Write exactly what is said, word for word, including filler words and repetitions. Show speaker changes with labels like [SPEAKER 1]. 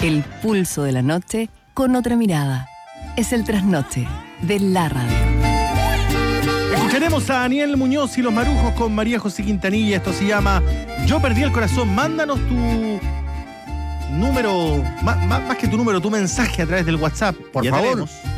[SPEAKER 1] El pulso de la noche con otra mirada. Es el trasnoche de la radio.
[SPEAKER 2] Escucharemos a Daniel Muñoz y los Marujos con María José Quintanilla. Esto se llama Yo perdí el corazón. Mándanos tu número, más, más, más que tu número, tu mensaje a través del WhatsApp.
[SPEAKER 3] Por
[SPEAKER 2] Ya
[SPEAKER 3] favor.
[SPEAKER 2] tenemos.